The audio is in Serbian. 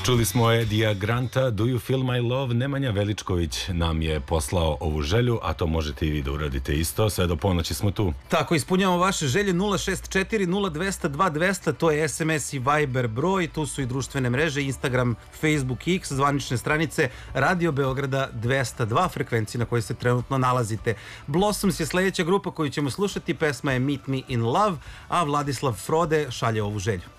Čuli smo Edija Granta, Do You Feel My Love. Nemanja Veličković nam je poslao ovu želju, a to možete i vi da uradite isto. Sve do ponoći smo tu. Tako, ispunjamo vaše želje. 064 0200 2200, to je SMS i Viber broj, tu su i društvene mreže, Instagram, Facebook, X, zvanične stranice Radio Beograda 202, frekvenciji na kojoj se trenutno nalazite. Blossoms je sledeća grupa koju ćemo slušati, pesma je Meet Me in Love, a Vladislav Frode šalje ovu želju.